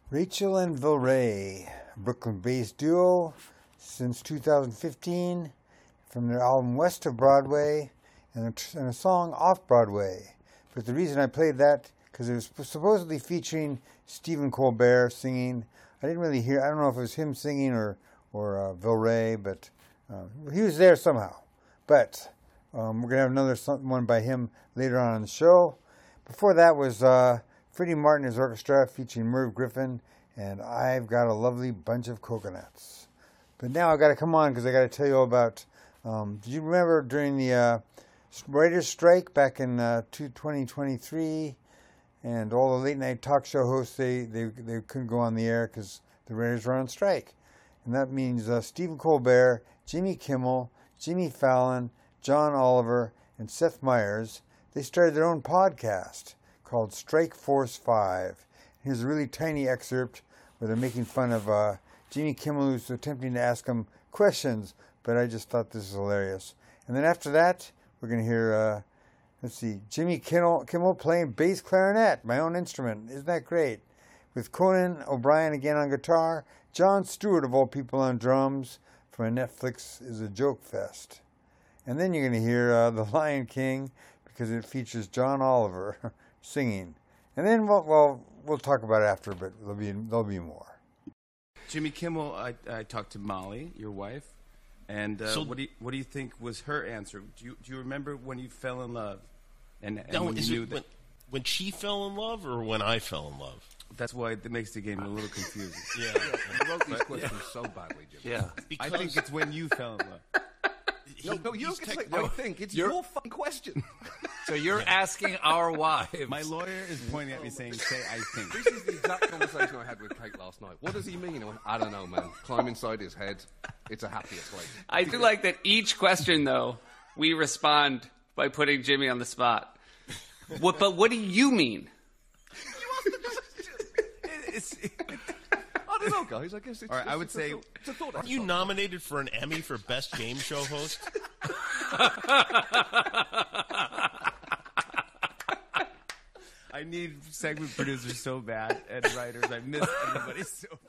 Rachel and Vilray, a Brooklyn-based duo since 2015, from their album West of Broadway and a song Off Broadway. But the reason I played that, because it was supposedly featuring Stephen Colbert singing. I didn't really hear, I don't know if it was him singing or Vilray, but he was there somehow. But we're going to have another one by him later on in the show. Before that was Freddie Martin and his orchestra featuring Merv Griffin, and I've Got a Lovely Bunch of Coconuts. But now I've got to come on because I got to tell you all about, did you remember during the writer's strike back in 2023, and all the late night talk show hosts, they couldn't go on the air because the writers were on strike. And that means Stephen Colbert, Jimmy Kimmel, Jimmy Fallon, John Oliver, and Seth Meyers, they started their own podcast called Strike Force 5. Here's a really tiny excerpt where they're making fun of Jimmy Kimmel, who's attempting to ask him questions, but I just thought this was hilarious. And then after that, we're going to hear, Jimmy Kimmel playing bass clarinet, my own instrument. Isn't that great? With Conan O'Brien again on guitar, Jon Stewart of all people on drums, from a Netflix Is a Joke Fest. And then you're going to hear The Lion King, because it features John Oliver singing. And then we'll talk about it after, but there'll be more. Jimmy Kimmel, I talked to Molly, your wife, and what do you think was her answer? Do you remember when you fell in love, and when you knew that when she fell in love or when I fell in love? That's why it makes the game a little confusing. Yeah, you wrote these questions so badly, Jimmy. Yeah, I think it's when you fell in love. You can say, I think it's your fucking question. So you're asking our wives. My lawyer is pointing at me saying, say, I think. This is the exact conversation I had with Kate last night. What does he mean? I don't know, man. Climb inside his head. It's a happier place. I do like that each question, though, we respond by putting Jimmy on the spot. But what do you mean? I don't know, guys. I guess it's. All right, I would say. It's a thought. Are you nominated for an Emmy for Best Game Show Host? I need segment producers so bad and writers. I miss everybody so